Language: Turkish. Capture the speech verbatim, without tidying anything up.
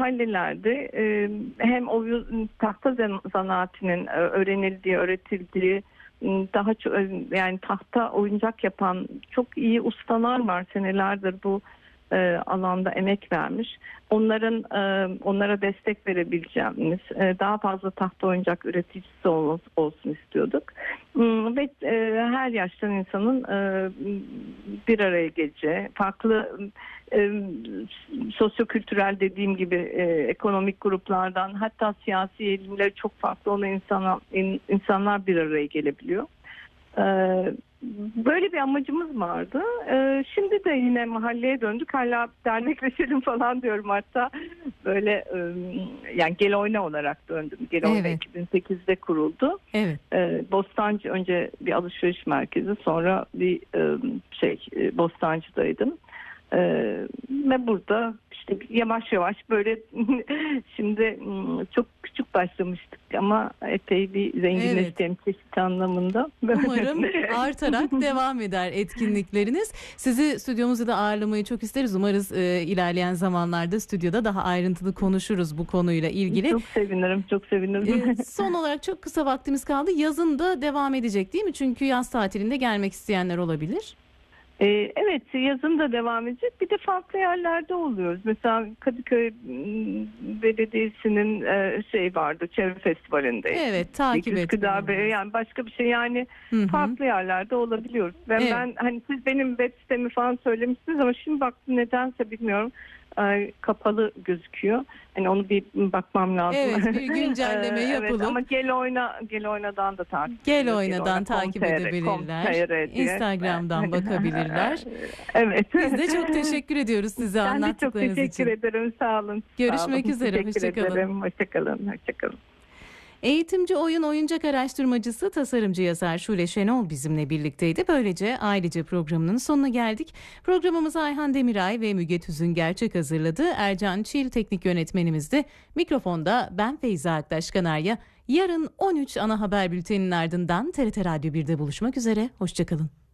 mahallelerde e, hem oyun tahta zanaatinin öğrenildiği, öğretildiği, daha çok yani tahta oyuncak yapan çok iyi ustalar var, senelerdir bu e, alanda emek vermiş. Onların e, onlara destek verebileceğimiz e, daha fazla tahta oyuncak üreticisi ol, olsun istiyorduk. Hmm, ve e, her yaştan insanın e, bir araya geleceği, farklı e, sosyokültürel dediğim gibi e, ekonomik gruplardan, hatta siyasi eğilimleri çok farklı olan insana, in, insanlar bir araya gelebiliyor. Ee, böyle bir amacımız vardı. Ee, şimdi de yine mahalleye döndük. Hala dernekleşelim falan diyorum hatta. Böyle e, yani Gel Oyna olarak döndüm. Gel Oyna Evet. iki bin sekizde kuruldu. Evet. Ee, Bostancı önce bir alışveriş merkezi, sonra bir e, şey e, Bostancı'daydım. Ee, ve burada işte yavaş yavaş böyle şimdi çok küçük başlamıştık ama epey bir zenginleştiğim evet. çeşit anlamında. Umarım artarak devam eder etkinlikleriniz. Sizi stüdyomuzda da ağırlamayı çok isteriz. Umarız e, ilerleyen zamanlarda stüdyoda daha ayrıntılı konuşuruz bu konuyla ilgili. Çok sevinirim, çok sevinirim. E, son olarak çok kısa vaktimiz kaldı. Yazın da devam edecek değil mi? Çünkü yaz tatilinde gelmek isteyenler olabilir. Ee, evet, yazın da devam edecek. Bir de farklı yerlerde oluyoruz. Mesela Kadıköy Belediyesi'nin e, şey vardı, Çevre Festivali'nde. Evet, takip ettim. Yani başka bir şey, yani Hı-hı. farklı yerlerde olabiliyoruz. Ve evet. ben hani siz benim web sitemi falan söylemişsiniz ama şimdi baktım, nedense bilmiyorum. E, kapalı gözüküyor. Hani onu bir bakmam lazım. Evet, bir güncelleme yapalım. Evet, ama Gel Oyna, Gel Oyna'dan da takip Gel Oyna'dan takip edebilirler. Instagram'dan bakabilirler. Evet. Biz de çok teşekkür ediyoruz size ben anlattıklarınız için. Ben de çok teşekkür için. ederim. Sağ olun. Görüşmek Sağ olun. üzere. Hoşçakalın. Hoşçakalın. Hoşçakalın. Eğitimci, oyun, oyuncak araştırmacısı, tasarımcı yazar Şule Şenol bizimle birlikteydi. Böylece Ailece programının sonuna geldik. Programımızı Ayhan Demiray ve Müge Tüzün Gerçek hazırladı. Ercan Çil teknik yönetmenimizdi. Mikrofonda ben Feyza Aktaş Kanarya. Yarın on üç ana haber bülteninin ardından T R T Radyo birde buluşmak üzere. Hoşçakalın.